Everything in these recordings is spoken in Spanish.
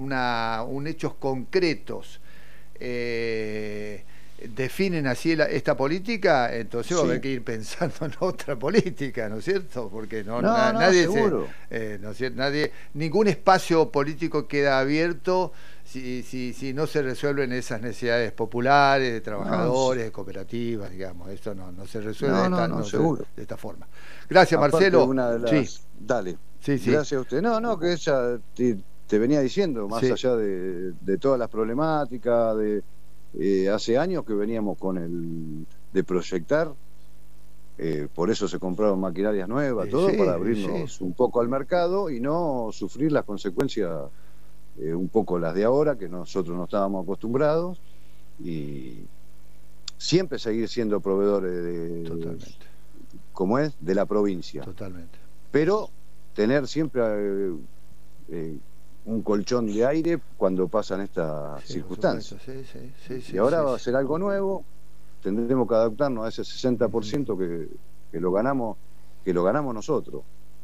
un hechos concretos definen así esta política, entonces va a haber que ir pensando en otra política, ¿no es cierto? Porque nadie seguro. ¿no es cierto? Ningún espacio político queda abierto si no se resuelven esas necesidades populares, de trabajadores, de cooperativas, digamos. Esto no se resuelve de esta forma. Gracias, Aparte, Marcelo. Una de las... Sí. Dale. Sí. Gracias a usted. Que ella te venía diciendo, más allá de todas las problemáticas, hace años que veníamos de proyectar, por eso se compraron maquinarias nuevas, para abrirnos un poco al mercado y no sufrir las consecuencias, un poco las de ahora, que nosotros no estábamos acostumbrados, y siempre seguir siendo proveedores de la provincia. Totalmente. Pero tener siempre un colchón de aire cuando pasan estas circunstancias. Y ahora va a ser algo nuevo, tendremos que adaptarnos a ese 60% que lo ganamos nosotros.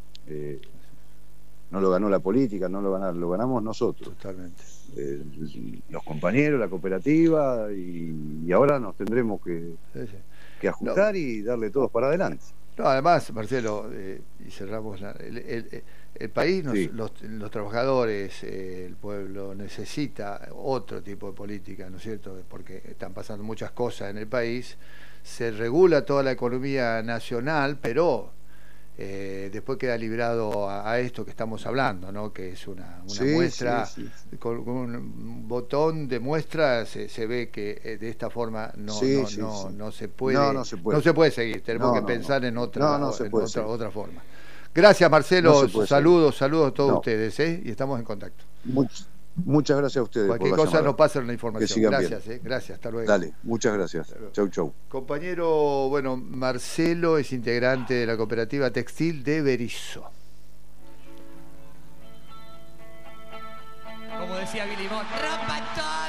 No lo ganó la política, lo ganamos nosotros. Totalmente. Los compañeros, la cooperativa, y ahora nos tendremos que ajustar y darle todos para adelante. No, además, Marcelo, y cerramos el país, los trabajadores, el pueblo necesita otro tipo de política, ¿no es cierto? Porque están pasando muchas cosas en el país, se regula toda la economía nacional, pero después queda librado a esto que estamos hablando, ¿no? Que es una muestra, con un botón de muestra se ve que de esta forma no se puede seguir, tenemos que pensar en otra forma. Gracias, Marcelo, saludos a todos ustedes, y estamos en contacto. Muchas gracias a ustedes. Cualquier cosa nos pasan la información. Gracias, gracias, hasta luego. Dale, muchas gracias. Chau. Compañero, Marcelo es integrante de la cooperativa textil de Berisso. Como decía Billy Bond, rompan todo.